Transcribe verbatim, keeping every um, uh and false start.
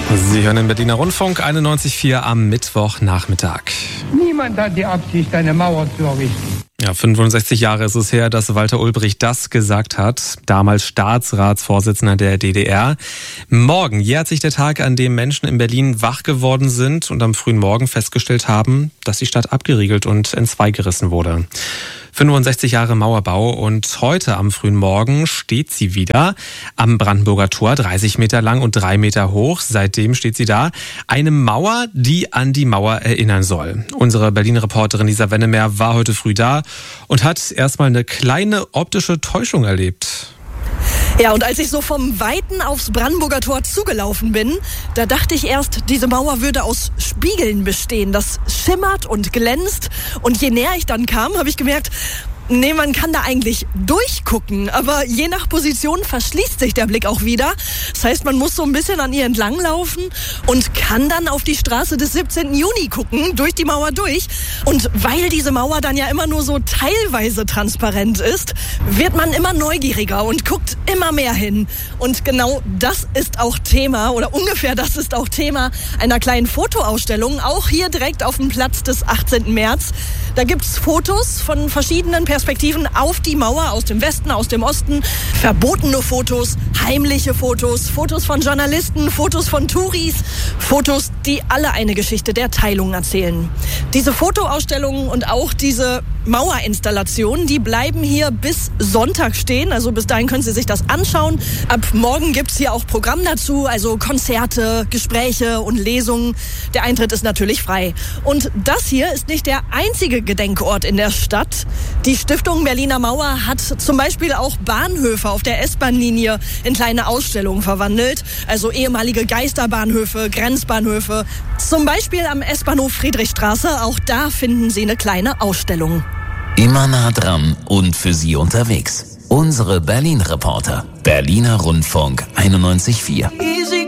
Sie hören den Berliner Rundfunk einundneunzig Komma vier am Mittwochnachmittag. Niemand hat die Absicht, eine Mauer zu errichten. Ja, fünfundsechzig Jahre ist es her, dass Walter Ulbricht das gesagt hat, damals Staatsratsvorsitzender der D D R. Morgen jährt sich der Tag, an dem Menschen in Berlin wach geworden sind und am frühen Morgen festgestellt haben, dass die Stadt abgeriegelt und entzweigerissen wurde. fünfundsechzig Jahre Mauerbau und heute am frühen Morgen steht sie wieder am Brandenburger Tor, dreißig Meter lang und drei Meter hoch. Seitdem steht sie da. Eine Mauer, die an die Mauer erinnern soll. Unsere Berlin-Reporterin Lisa Wennemer war heute früh da und hat erstmal eine kleine optische Täuschung erlebt. Ja, und als ich so vom Weiten aufs Brandenburger Tor zugelaufen bin, da dachte ich erst, diese Mauer würde aus Spiegeln bestehen. Das schimmert und glänzt. Und je näher ich dann kam, habe ich gemerkt, nee, man kann da eigentlich durchgucken, aber je nach Position verschließt sich der Blick auch wieder. Das heißt, man muss so ein bisschen an ihr entlanglaufen und kann dann auf die Straße des siebzehnten Juni gucken, durch die Mauer durch. Und weil diese Mauer dann ja immer nur so teilweise transparent ist, wird man immer neugieriger und guckt immer mehr hin. Und genau das ist auch Thema, oder ungefähr das ist auch Thema einer kleinen Fotoausstellung, auch hier direkt auf dem Platz des achtzehnten März. Da gibt's Fotos von verschiedenen Perspektiven auf die Mauer, aus dem Westen, aus dem Osten. Verbotene Fotos, heimliche Fotos, Fotos von Journalisten, Fotos von Touris, Fotos, die alle eine Geschichte der Teilung erzählen. Diese Fotoausstellungen und auch diese Mauerinstallationen, die bleiben hier bis Sonntag stehen. Also bis dahin können Sie sich das anschauen. Ab morgen gibt's hier auch Programm dazu, also Konzerte, Gespräche und Lesungen. Der Eintritt ist natürlich frei. Und das hier ist nicht der einzige Gedenkort in der Stadt. Die Stiftung Berliner Mauer hat zum Beispiel auch Bahnhöfe auf der S-Bahn-Linie in kleine Ausstellungen verwandelt. Also ehemalige Geisterbahnhöfe, Grenzbahnhöfe. Zum Beispiel am S-Bahnhof Friedrichstraße. Auch da finden Sie eine kleine Ausstellung. Immer nah dran und für Sie unterwegs. Unsere Berlin-Reporter. Berliner Rundfunk einundneunzig Komma vier.